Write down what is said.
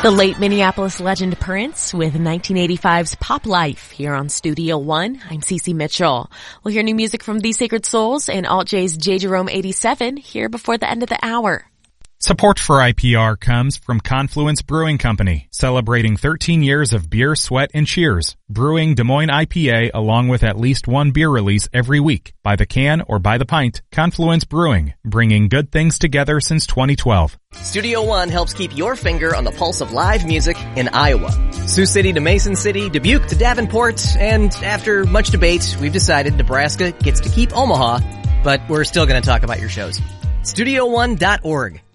The late Minneapolis legend Prince with 1985's Pop Life here on Studio One. I'm Cece Mitchell. We'll hear new music from The Sacred Souls and Alt J's J. Jerome 87 here before the end of the hour. Support for IPR comes from Confluence Brewing Company, celebrating 13 years of beer, sweat, and cheers. Brewing Des Moines IPA along with at least one beer release every week. By the can or by the pint, Confluence Brewing, bringing good things together since 2012. Studio One helps keep your finger on the pulse of live music in Iowa. Sioux City to Mason City, Dubuque to Davenport, and after much debate, we've decided Nebraska gets to keep Omaha, but we're still going to talk about your shows. StudioOne.org.